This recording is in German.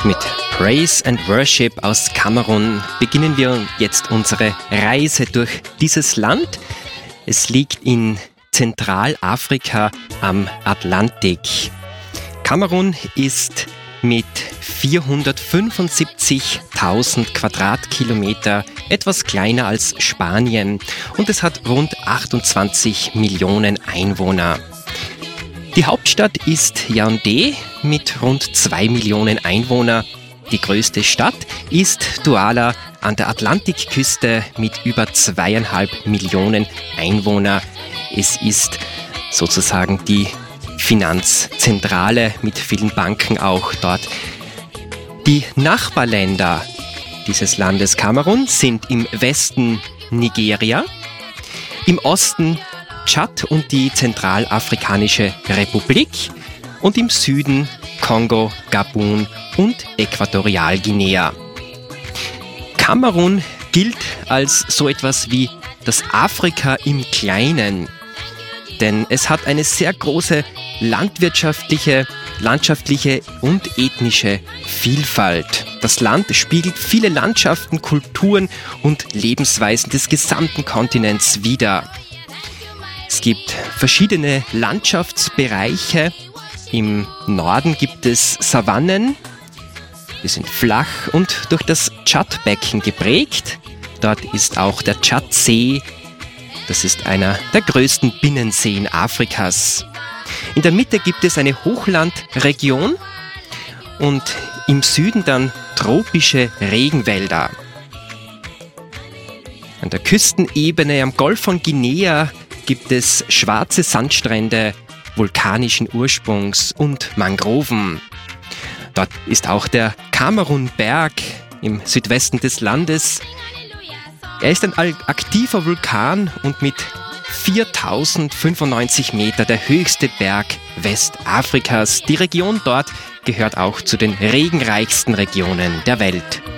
Mit Praise and Worship aus Kamerun beginnen wir jetzt unsere Reise durch dieses Land. Es liegt in Zentralafrika am Atlantik. Kamerun ist mit 475.000 Quadratkilometer etwas kleiner als Spanien und es hat rund 28 Millionen Einwohner. Die Hauptstadt ist Yaoundé mit rund 2 Millionen Einwohnern. Die größte Stadt ist Douala an der Atlantikküste mit über 2,5 Millionen Einwohnern. Es ist sozusagen die Finanzzentrale mit vielen Banken auch dort. Die Nachbarländer dieses Landes Kamerun sind im Westen Nigeria, im Osten Tschad und die Zentralafrikanische Republik und im Süden Kongo, Gabun und Äquatorialguinea. Kamerun gilt als so etwas wie das Afrika im Kleinen, denn es hat eine sehr große landschaftliche und ethnische Vielfalt. Das Land spiegelt viele Landschaften, Kulturen und Lebensweisen des gesamten Kontinents wider. Es gibt verschiedene Landschaftsbereiche. Im Norden gibt es Savannen. Die sind flach und durch das Tschadbecken geprägt. Dort ist auch der Tschadsee. Das ist einer der größten Binnenseen Afrikas. In der Mitte gibt es eine Hochlandregion und im Süden dann tropische Regenwälder. An der Küstenebene am Golf von Guinea gibt es schwarze Sandstrände vulkanischen Ursprungs und Mangroven. Dort ist auch der Kamerunberg im Südwesten des Landes. Er ist ein aktiver Vulkan und mit 4095 Meter der höchste Berg Westafrikas. Die Region dort gehört auch zu den regenreichsten Regionen der Welt.